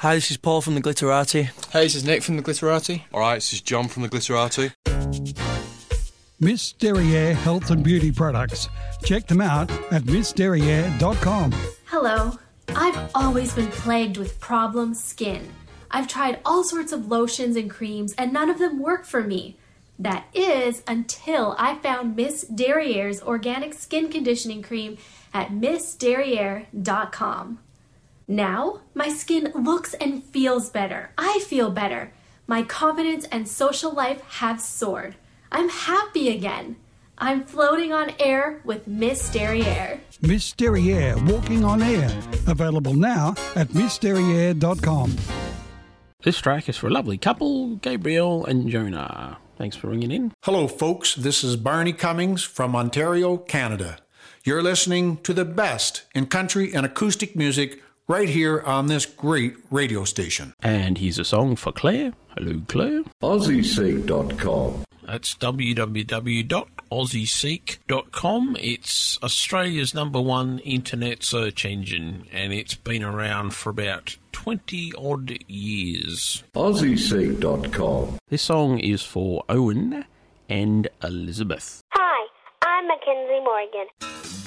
Hi, this is Paul from the Glitterati. Hey, this is Nick from the Glitterati. Alright, this is John from the Glitterati. Miss Derriere Health and Beauty Products. Check them out at missderriere.com. Hello. I've always been plagued with problem skin. I've tried all sorts of lotions and creams and none of them work for me. That is until I found Miss Derriere's organic skin conditioning cream at missderriere.com. Now, my skin looks and feels better. I feel better. My confidence and social life have soared. I'm happy again. I'm floating on air with Miss Derriere. Miss Derriere Walking on Air. Available now at missderriere.com. This track is for a lovely couple, Gabriel and Jonah. Thanks for ringing in. Hello, folks. This is Barney Cummings from Ontario, Canada. You're listening to the best in country and acoustic music right here on this great radio station. And here's a song for Claire. Hello, Claire. AussieSeek.com. That's www.aussieseek.com. It's Australia's #1 internet search engine, and it's been around for about 20-odd years. AussieSeek.com. This song is for Owen and Elizabeth. Hi, I'm Mackenzie Morgan.